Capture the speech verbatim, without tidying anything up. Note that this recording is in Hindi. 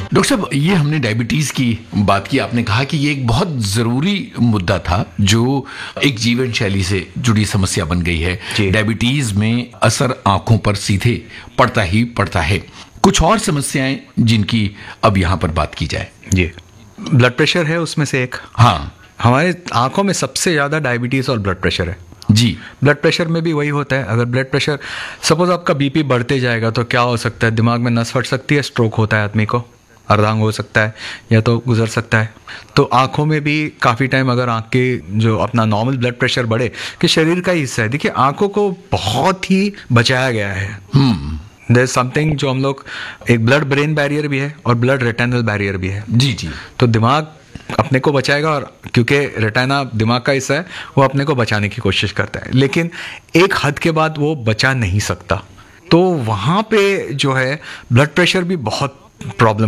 डॉक्टर साहब, ये हमने डायबिटीज की बात की, आपने कहा कि ये एक बहुत जरूरी मुद्दा था जो एक जीवन शैली से जुड़ी समस्या बन गई है। डायबिटीज में असर आंखों पर सीधे पड़ता ही पड़ता है। कुछ और समस्याएं जिनकी अब यहां पर बात की जाए। जी, ब्लड प्रेशर है उसमें से एक। हाँ, हमारे आंखों में सबसे ज्यादा डायबिटीज और ब्लड प्रेशर है। जी, ब्लड प्रेशर में भी वही होता है। अगर ब्लड प्रेशर, सपोज आपका बीपी बढ़ते जाएगा तो क्या हो सकता है, दिमाग में नस फट सकती है, स्ट्रोक होता है, आदमी को अर्धांग हो सकता है या तो गुजर सकता है। तो आंखों में भी काफ़ी टाइम अगर आंख के जो अपना नॉर्मल ब्लड प्रेशर बढ़े, कि शरीर का हिस्सा है, देखिए आंखों को बहुत ही बचाया गया है। देयर इज समथिंग जो हम लोग, एक ब्लड ब्रेन बैरियर भी है और ब्लड रेटिनल बैरियर भी है। जी जी। तो दिमाग अपने को बचाएगा, और क्योंकि रेटिना दिमाग का हिस्सा है, वो अपने को बचाने की कोशिश करता है, लेकिन एक हद के बाद वो बचा नहीं सकता। तो वहाँ पे जो है ब्लड प्रेशर भी बहुत प्रॉब्लम